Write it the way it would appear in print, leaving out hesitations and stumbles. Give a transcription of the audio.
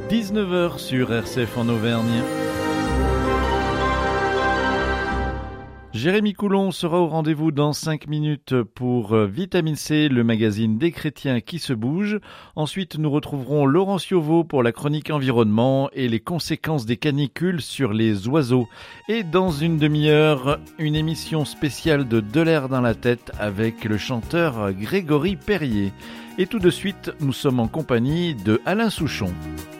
19h sur RCF en Auvergne. Jérémy Coulon sera au rendez-vous dans 5 minutes pour Vitamine C, le magazine des chrétiens qui se bougent. Ensuite, nous retrouverons Laurent Cioveau pour la chronique environnement et les conséquences des canicules sur les oiseaux. Et dans une demi-heure, une émission spéciale de l'air dans la tête avec le chanteur Grégory Perrier. Et tout de suite, nous sommes en compagnie de Alain Souchon.